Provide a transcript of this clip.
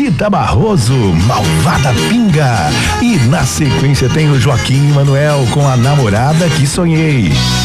Cida Barroso, Malvada Pinga. E na sequência tem o Joaquim e Manuel com A Namorada que Sonhei.